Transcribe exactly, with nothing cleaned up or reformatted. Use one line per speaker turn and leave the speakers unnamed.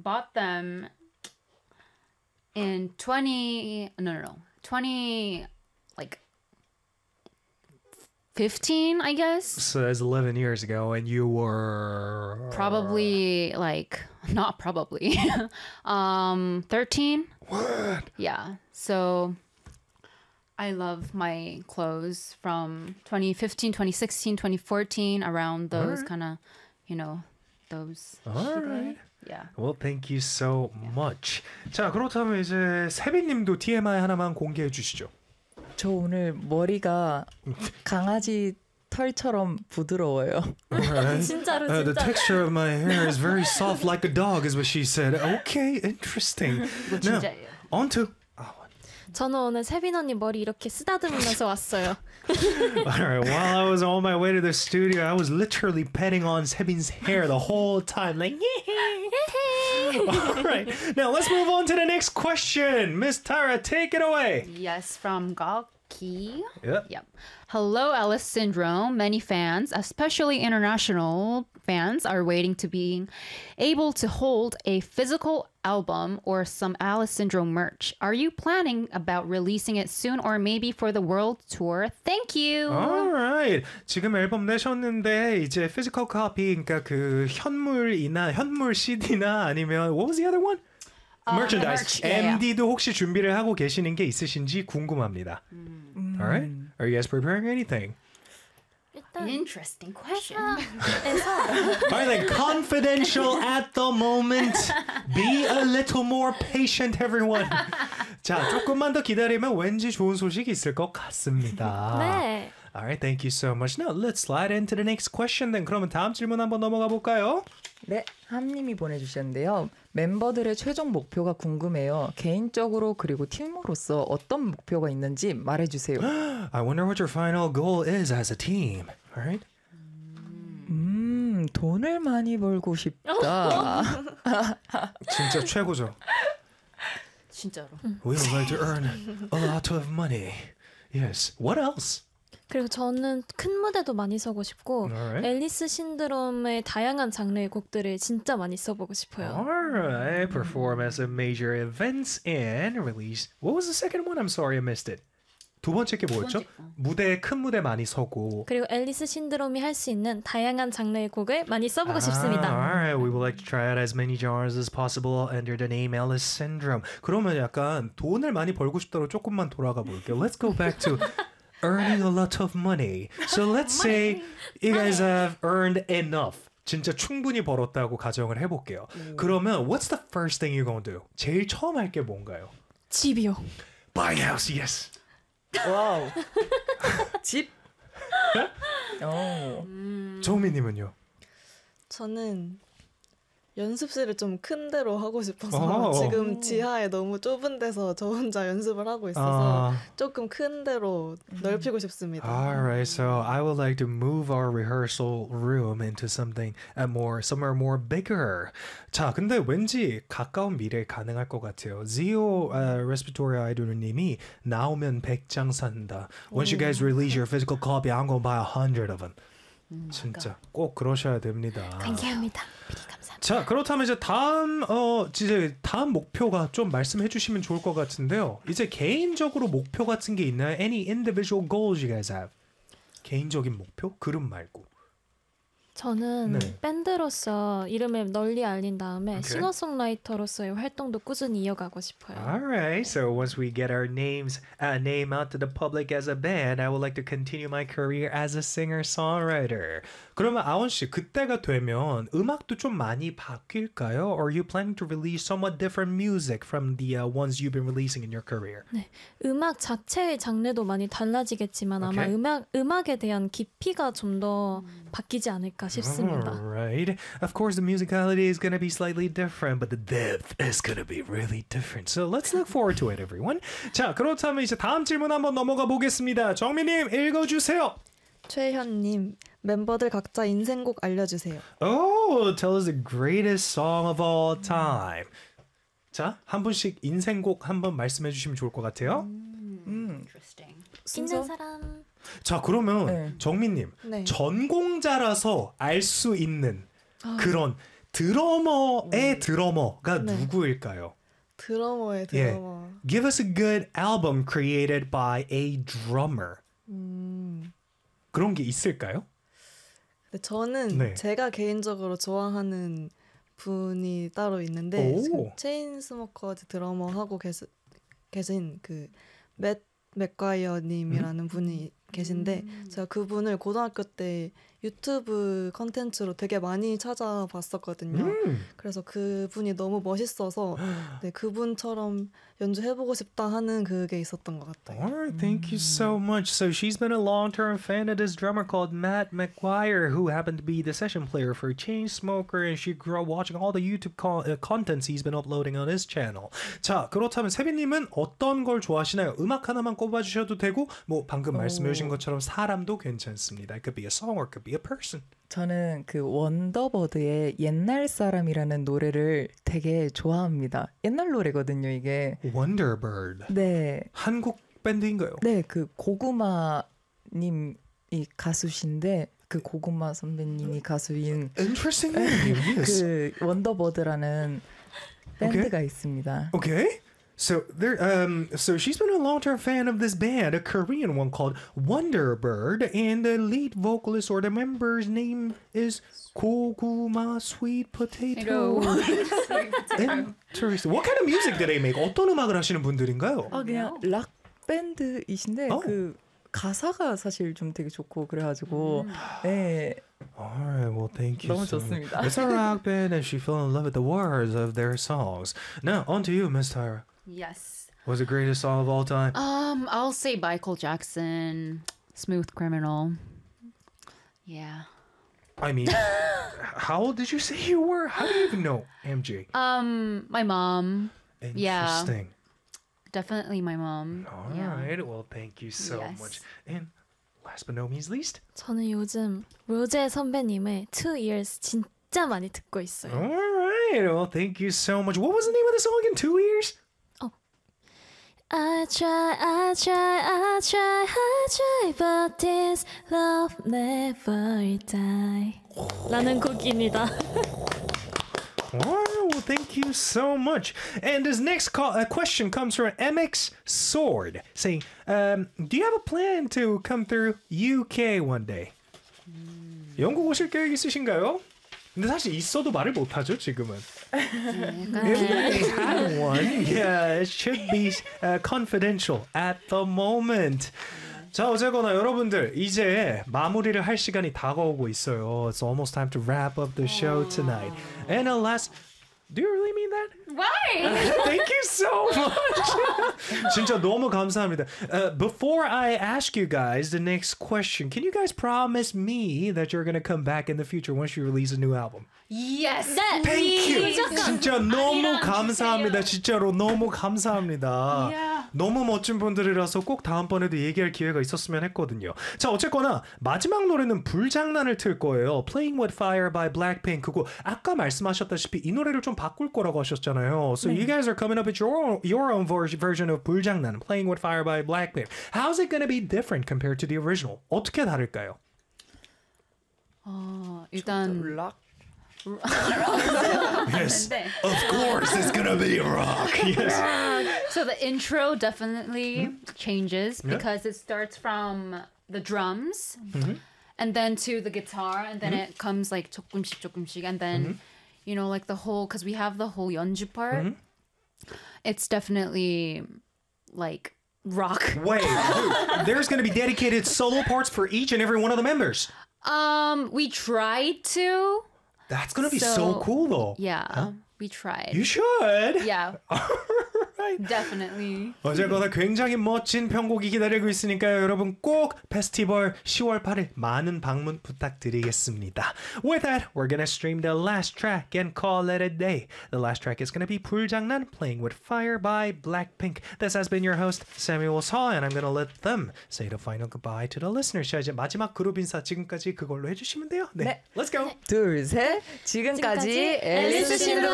bought them in twenty no no no twenty like fifteen, I guess.
So that's eleven years ago, and you were
probably like not probably um thirteen.
What?
Yeah. So I love my clothes from twenty fifteen, twenty sixteen, twenty fourteen, around those
right.
kind of, you know, those.
All right.
Yeah.
Well, thank you so much. 자, 그렇다면 이제 세빈님도 티엠아이 하나만 공개해 주시죠.
저 오늘 머리가 강아지 털처럼 부드러워요.
Right.
진짜로
Uh, the
진짜.
texture of my hair is very soft like a dog, is what she said. Okay, interesting.
이거
Now,
진짜예요.
on to.
저는 오늘 세빈 언니 머리 이렇게 쓰다듬으면서 왔어요.
All right, while I was on my way to the studio, I was literally petting on Sebin's hair the whole time, like, all right. Now let's move on to the next question. Miss Tara, take it away.
Yes, from Galki.
Yep.
Yep. Hello, Alice Syndrome. Many fans, especially international fans, are waiting to be able to hold a physical album or some Alice Syndrome merch. Are you planning about releasing it soon or maybe for the world tour? Thank you.
Alright. 지금 앨범 내셨는데 이제 physical copy, 그러니까 그 현물이나 현물 씨디나 아니면 what was the other one?
Uh,
Merchandise.
merch, yeah,
엠디도 혹시 준비를 하고 계시는 게 있으신지 궁금합니다.
Mm.
Alright. Are you guys preparing anything?
일단
Interesting question.
Alright, then confidential at the moment. Be a little more patient, everyone. 자, 조금만 더 기다리면 왠지 좋은 소식이 있을 것 같습니다.
네.
Alright, thank you so much. Now, let's slide into the next question then. 그러면 다음 질문 한번 넘어가 볼까요?
네, 함님이 보내주셨는데요. 멤버들의 최종 목표가 궁금해요. 개인적으로 그리고 팀으로서 어떤 목표가 있는지 말해주세요.
I wonder what your final goal is as a team. Alright?
음, 돈을 많이 벌고 싶다.
진짜 최고죠.
진짜로.
We would like to earn a lot of money. Yes. What else?
그리고 저는 큰 무대도 많이 서고 싶고
Alright.
앨리스 신드롬의 다양한 장르의 곡들을 진짜 많이 써보고 싶어요.
Alright. Perform at some major events and release. What was the second one? I'm sorry I missed it. 두 번째 게 뭐였죠?
두 번째, 어.
무대에 큰 무대 많이 서고.
그리고 앨리스 신드롬이 할 수 있는 다양한 장르의 곡을 많이 써보고
Ah,
싶습니다.
alright. We would like to try out as many genres as possible under the name Alice Syndrome. 그러면 약간 돈을 많이 벌고 싶다로 조금만 돌아가 볼게요. Let's go back to earning a lot of money. So let's say you guys have earned enough. 진짜 충분히 벌었다고 가정을 해볼게요. 그러면 what's the first thing you're gonna do? 제일 처음 할 게 뭔가요?
집이요.
Buy a house, yes.
와우. 집? 어.
정민님은요?
저는 연습실을 좀 큰 데로 하고 싶어서
오.
지금 지하에 너무 좁은 데서 저 혼자 연습을 하고 있어서
아.
조금 큰 데로 넓히고 싶습니다.
Alright, so I would like to move our rehearsal room into something at more, somewhere more bigger. 자, 근데 왠지 가까운 미래에 가능할 것 같아요. Zio uh, Respiratory Idol님이 나오면 백 장 산다. Once you guys release your physical copy, I'm gonna buy a hundred of them. 진짜 꼭 그러셔야 됩니다.
감사합니다. 미리 감사합니다.
자, 그렇다면 이제 다음 어 이제 다음 목표가 좀 말씀해 주시면 좋을 것 같은데요. 이제 개인적으로 목표 같은 게 있나요? Any individual goals you guys have? 개인적인 목표? 그룹 말고.
저는
네.
밴드로서 이름을 널리 알린 다음에
Okay.
싱어송라이터로서의 활동도 꾸준히 이어가고 싶어요.
Alright, so once we get our names uh, name out to the public as a band, I would like to continue my career as a singer-songwriter. 그러면 아원 씨, 그때가 되면 음악도 좀 많이 바뀔까요? Or are you planning to release somewhat different music from the uh, ones you've been releasing in your career?
네, 음악 자체의 장르도 많이 달라지겠지만 아마
Okay.
음악 음악에 대한 깊이가 좀 더 바뀌지 않을까 싶습니다.
Alright. Of course, the musicality is going to be slightly different, but the depth is going to be really different. So let's look forward to it, everyone. 자, 그렇다면 이제 다음 질문 한번 넘어가 보겠습니다. 정민님, 읽어주세요.
최현님, 멤버들 각자 인생곡 알려주세요.
Oh, tell us the greatest song of all time. 자, 한 분씩 인생곡 한번 말씀해 주시면 좋을 것 같아요.
음.
Interesting.
있는 사람
자, 그러면
네.
정민님,
네.
전공자라서 알 수 있는 그런 드러머의 드러머가
네.
누구일까요?
드러머의
예.
드러머.
Give us a good album created by a drummer.
음.
그런 게 있을까요?
근데 저는
네.
제가 개인적으로 좋아하는 분이 따로 있는데
오.
체인 스모커즈 드러머 하고 계시, 계신 그맷 맥과이어 님이라는 분이 계신데 제가 그분을 고등학교 때 유튜브 컨텐츠로 되게 많이 찾아봤었거든요.
음.
그래서 그분이 너무 멋있어서 네, 그분처럼 연주해보고 싶다 하는 그게 있었던 것 같아요.
Alright, thank you so much. So she's been a long-term fan of this drummer called Matt McGuire, who happened to be the session player for Chainsmoker, and she grew up watching all the YouTube co- uh, contents he's been uploading on his channel. 자, 그렇다면 세빈님은 어떤 걸 좋아하시나요? 음악 하나만 꼽아주셔도 되고, 뭐 방금 말씀해주신 것처럼 사람도 괜찮습니다. It could be a song or it could be a person.
저는 그 원더버드의 옛날 사람이라는 노래를 되게 좋아합니다. 옛날 노래거든요, 이게.
Wonderbird.
네.
한국 밴드인가요?
네, 그 고구마 님이 가수신데 그 고구마 선배님이 가수인
Interesting name. Yes.
그 원더버드라는 밴드가 있습니다.
Okay. So there, um, so she's been a long-term fan of this band, a Korean one called Wonderbird, and the lead vocalist or the member's name is Koguma Sweet Potato. Interesting. What kind of music do they make? 어떤 음악을 하시는 분들인가요?
아 그냥 락 밴드이신데
어.
그 가사가 사실 좀 되게 좋고 그래가지고 네
Alright, well, thank you.
너무
so much.
좋습니다.
It's a rock band, and she fell in love with the words of their songs. Now, on to you, Miss Tyra.
Yes.
What's the greatest song of all time?
Um, I'll say Michael Jackson, Smooth Criminal. Yeah.
I mean, how old did you say you were? How do you even know, M J?
Um, my mom. Yeah.
Interesting.
Definitely my mom.
All
yeah.
right. Well, thank you so
Yes.
much. And last but not least.
저는 요즘 로제 선배님의 Two Years 진짜 많이 듣고
All
있어요.
right. Well, thank you so much. What was the name of the song again? Two Years?
I try, I try, I try, I try, but this love never die. 라는 곡입니다.
All right. Well, thank you so much. And this next call, uh, question comes from M X Sword, saying, um, "Do you have a plan to come through U K one day?" 영국 오실 계획 있으신가요? 근데 사실 있어도 말을 못하죠 지금은. If they had one, yeah, it should be uh, confidential at the moment. 자, 어쨌거나 여러분들 이제 마무리를 할 시간이 다가오고 있어요. It's almost time to wrap up the show tonight. And uh, last, do you really mean that?
Why?
Thank you so much. 진짜 너무 감사합니다. Uh, before I ask you guys the next question, can you guys promise me that you're gonna come back in the future once you release a new album?
Yes.
Thank you. 진짜 너무
아니랑
감사합니다.
주세요.
진짜로 너무 감사합니다.
Yeah.
너무 멋진 분들이라서 꼭 다음번에도 얘기할 기회가 있었으면 했거든요. 자, 어쨌거나 마지막 노래는 불장난을 틀 거예요. Playing with Fire by Blackpink. 그거 아까 말씀하셨다시피 이 노래를 좀 바꿀 거라고 하셨잖아요. So you guys are coming up with your own, your own version of 불장난, Playing with Fire by Blackpink. How's it going to be different compared to the original? 어떻게 다를까요?
어, 일단
락
Yes,
근데
of course it's going to be rock. Yes.
so the intro definitely changes
Yeah.
because it starts from the drums
Mhm.
and then to the guitar and then it comes like 조금씩 조금씩 and then you know like the whole because we have the whole 연주 part.
Mhm.
It's definitely like rock.
Wait, dude, there's going to be dedicated solo parts for each and every one of the members.
Um, we tried to.
That's going to be so,
So-
cool though.
Yeah, we tried.
You should.
Yeah,
Alright.
definitely.
어쨌거나 굉장히 멋진 편곡이 기다리고 있으니까요. 여러분 꼭 페스티벌 시월 팔일 많은 방문 부탁드리겠습니다. With that, we're gonna stream the last track and call it a day. The last track is gonna be 불장난, Playing with Fire by Blackpink. This has been your host, Samuel Saw, and I'm gonna let them say the final goodbye to the listeners. 자, 이제 마지막 그룹 인사 지금까지 그걸로 해주시면 돼요. 네,
네.
let's go.
둘, 셋. 지금까지
지금까지
앨리스
앨리스
신드롬